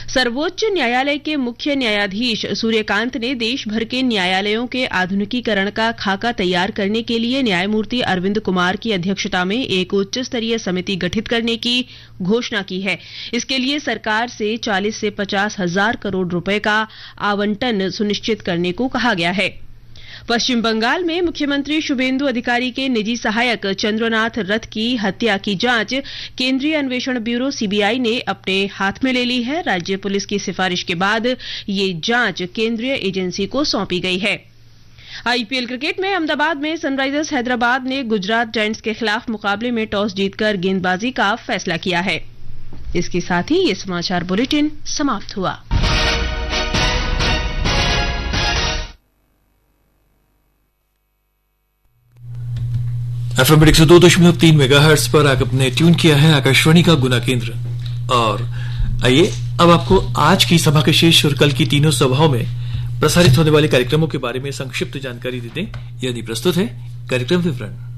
सर्वोच्च न्यायालय के मुख्य न्यायाधीश सूर्यकांत ने देश भर के न्यायालयों के आधुनिकीकरण का खाका तैयार करने के लिए न्यायमूर्ति अरविंद कुमार की अध्यक्षता में एक उच्च स्तरीय समिति गठित करने की घोषणा की है। इसके लिए सरकार से 40 से 50 हजार करोड़ रुपए का आवंटन सुनिश्चित करने को कहा गया है। पश्चिम बंगाल में मुख्यमंत्री शुभेंदु अधिकारी के निजी सहायक चंद्रनाथ रथ की हत्या की जांच केंद्रीय अन्वेषण ब्यूरो सीबीआई ने अपने हाथ में ले ली है। राज्य पुलिस की सिफारिश के बाद ये जांच केंद्रीय एजेंसी को सौंपी गई है। आईपीएल क्रिकेट में अहमदाबाद में सनराइजर्स हैदराबाद ने गुजरात जायंट्स के खिलाफ मुकाबले में टॉस जीतकर गेंदबाजी का फैसला किया है। इसके साथ ही ये समाचार बुलेटिन समाप्त हुआ। FM 102.3 मेगाहर्ट्ज पर आपने ट्यून किया है आकाशवाणी का गुना केंद्र। और आइए अब आपको आज की सभा के शेष और कल की तीनों सभाओं में प्रसारित होने वाले कार्यक्रमों के बारे में संक्षिप्त जानकारी देते हैं। यदि प्रस्तुत है कार्यक्रम विवरण।